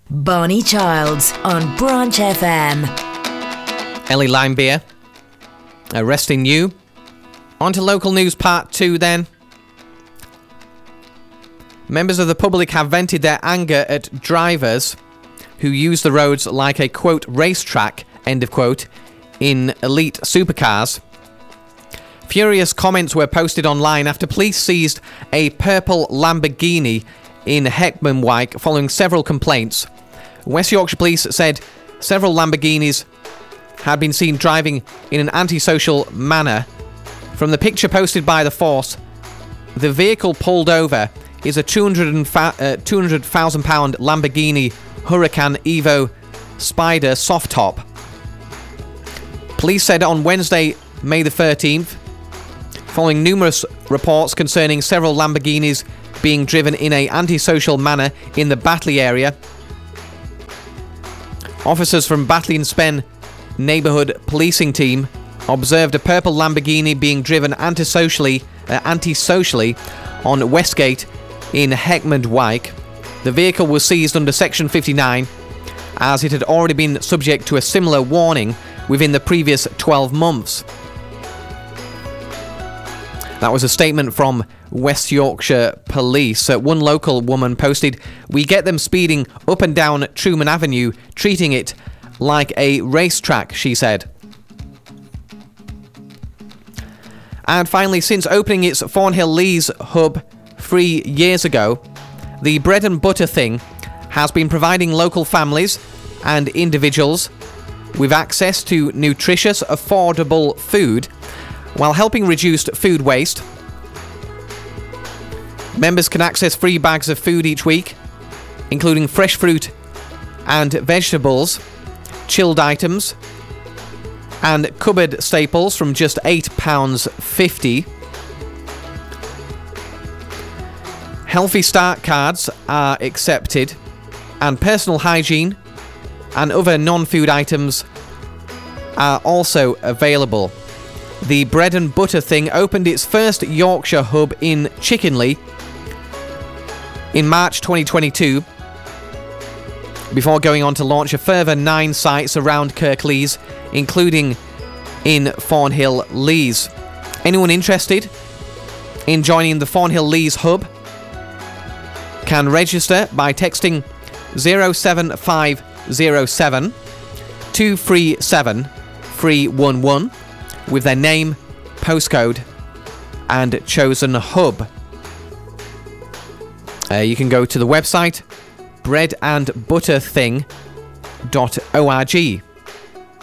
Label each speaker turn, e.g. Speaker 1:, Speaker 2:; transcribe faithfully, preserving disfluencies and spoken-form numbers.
Speaker 1: Barney Childs on Branch F M.
Speaker 2: Ellie Limebeer, arresting you. On to local news part two then. Members of the public have vented their anger at drivers who use the roads like a, quote, racetrack, end of quote, in elite supercars. Furious comments were posted online after police seized a purple Lamborghini in Heckmondwike following several complaints. West Yorkshire Police said several Lamborghinis had been seen driving in an antisocial manner. From the picture posted by the force, the vehicle pulled over is a two hundred thousand pound Lamborghini Huracan Evo Spider soft top. Police said on Wednesday, May the thirteenth, following numerous reports concerning several Lamborghinis being driven in a antisocial manner in the Batley area, officers from Batley and Spen neighbourhood policing team observed a purple Lamborghini being driven antisocially, uh, antisocially on Westgate in Heckmondwike. The vehicle was seized under Section fifty-nine as it had already been subject to a similar warning within the previous twelve months. That was a statement from West Yorkshire Police. Uh, one local woman posted, "We get them speeding up and down Truman Avenue, treating it like a racetrack," she said. And finally, since opening its Thornhill Lees hub three years ago, the Bread and Butter Thing has been providing local families and individuals with access to nutritious, affordable food while helping reduce food waste. Members can access free bags of food each week, including fresh fruit and vegetables, chilled items, and cupboard staples from just eight pounds fifty. Healthy Start cards are accepted, and personal hygiene and other non-food items are also available. The Bread and Butter Thing opened its first Yorkshire hub in Chickenley in March twenty twenty-two, before going on to launch a further nine sites around Kirklees, including in Thornhill Lees. Anyone interested in joining the Thornhill Lees hub can register by texting zero seven five zero seven two three seven three one one with their name, postcode, and chosen hub. Uh, you can go to the website bread and butter thing dot org.